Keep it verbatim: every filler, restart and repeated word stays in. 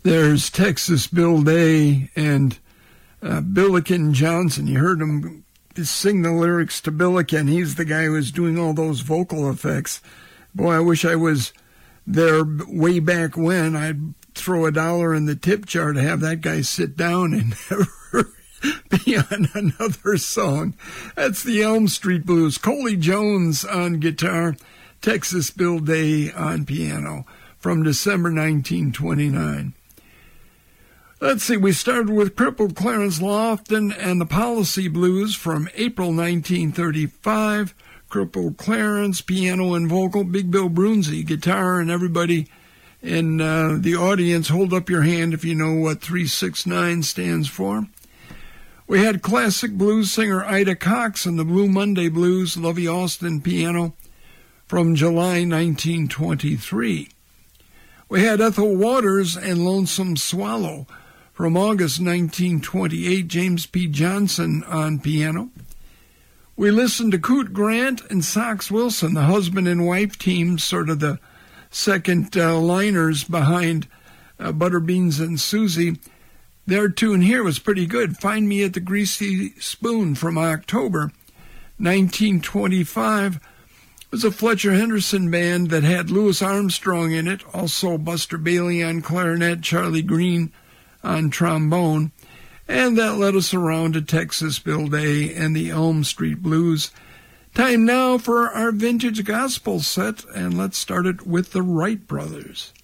There's Texas Bill Day and uh, Billiken Johnson. You heard him sing the lyrics to Billiken. He's the guy who was doing all those vocal effects. Boy, I wish I was there way back when. I'd throw a dollar in the tip jar to have that guy sit down and never be on another song. That's the Elm Street Blues. Coley Jones on guitar, Texas Bill Day on piano from December nineteen twenty-nine. Let's see, we started with Crippled Clarence Lofton and the Policy Blues from April nineteen thirty-five. Crippled Clarence, piano and vocal, Big Bill Brunzi, guitar, and everybody in uh, the audience, hold up your hand if you know what three six nine stands for. We had classic blues singer Ida Cox and the Blue Monday Blues, Lovey Austin, piano, from July nineteen twenty-three. We had Ethel Waters and Lonesome Swallow from August nineteen twenty-eight, James P. Johnson on piano. We listened to Coot Grant and Sox Wilson, the husband and wife team, sort of the second uh, liners behind uh, Butterbeans and Susie. Their tune here was pretty good, Find Me at the Greasy Spoon from October nineteen twenty-five. It was a Fletcher Henderson band that had Louis Armstrong in it, also Buster Bailey on clarinet, Charlie Green on trombone, and that led us around to Texas Bill Day and the Elm Street Blues. Time now for our vintage gospel set, and let's start it with the Wright Brothers.